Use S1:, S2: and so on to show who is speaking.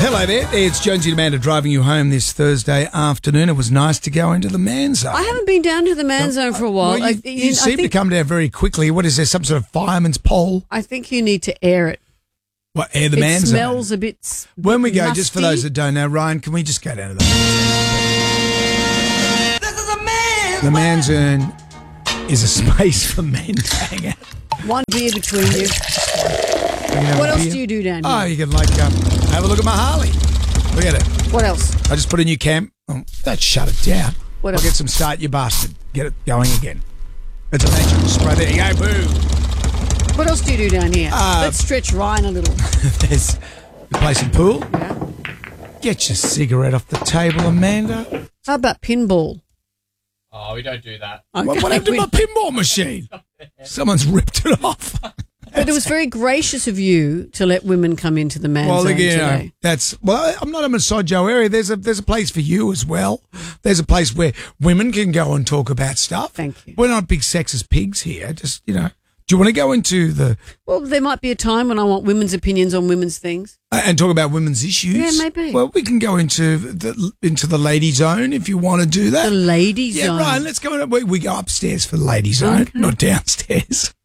S1: Hello there, it's Jonesy and Amanda driving you home this Thursday afternoon. It was nice to go into the man zone.
S2: I haven't been down to the man zone for a while.
S1: Well, you seem to come down very quickly. What is there, some sort of fireman's pole?
S2: I think you need to air it.
S1: What, air the man zone?
S2: It smells a bit
S1: When we go,
S2: musty.
S1: just for those that don't know, Ryan, can we just go down to the man zone is a space for men to hang out.
S2: One beer between you. What else do you do down here?
S1: Oh, you can have a look at my Harley. Look at it.
S2: What else?
S1: I just put a new cam. Oh, don't shut it down.
S2: What
S1: I'll
S2: else?
S1: get some start, you bastard. Get it going again. It's a natural spray. There you go, boo.
S2: What else do you do down here? Let's stretch Ryan a little.
S1: There's the place in pool.
S2: Yeah.
S1: Get your cigarette off the table, Amanda.
S2: How about pinball?
S3: Oh, we don't do that.
S2: Okay.
S1: What happened to my pinball machine? Someone's ripped it off.
S2: But it was very gracious of you to let women come into the man zone today.
S1: I'm not a misogyno area. There's a place for you as well. There's a place where women can go and talk about stuff.
S2: Thank you.
S1: We're not big sexist pigs here. Just, do you want to go into the...
S2: Well, there might be a time when I want women's opinions on women's things.
S1: And talk about women's issues?
S2: Yeah, maybe.
S1: Well, we can go into the lady zone if you want to do that.
S2: The lady zone.
S1: Yeah, Ryan, let's go. We go upstairs for the lady zone, not downstairs.